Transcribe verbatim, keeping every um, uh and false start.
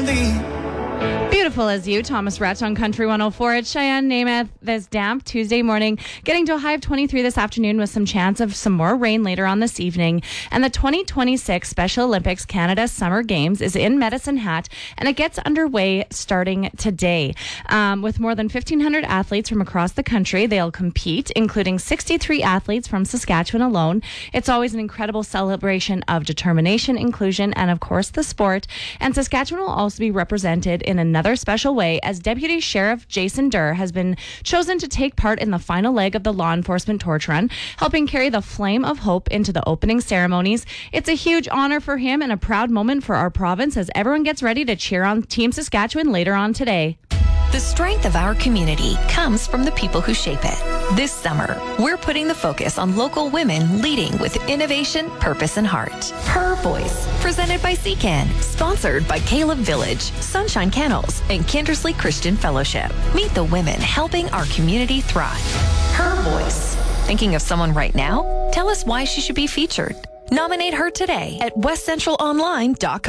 leave. Beautiful as you, Thomas Rhett on Country one oh four. It's Cheyenne Namath this damp Tuesday morning, getting to a high of twenty-three this afternoon with some chance of some more rain later on this evening. And the twenty twenty-six Special Olympics Canada Summer Games is in Medicine Hat, and it gets underway starting today. Um, with more than fifteen hundred athletes from across the country, they'll compete, including sixty-three athletes from Saskatchewan alone. It's always an incredible celebration of determination, inclusion, and of course the sport. And Saskatchewan will also be represented in another special way, as Deputy Sheriff Jason Durr has been chosen to take part in the final leg of the law enforcement torch run, helping carry the flame of hope into the opening ceremonies. It's a huge honor for him and a proud moment for our province as everyone gets ready to cheer on Team Saskatchewan later on today. The strength of our community comes from the people who shape it. This summer, we're putting the focus on local women leading with innovation, purpose, and heart. Her Voice, presented by C CAN, sponsored by Caleb Village, Sunshine Kennels, and Kindersley Christian Fellowship. Meet the women helping our community thrive. Her Voice. Thinking of someone right now? Tell us why she should be featured. Nominate her today at west central online dot com.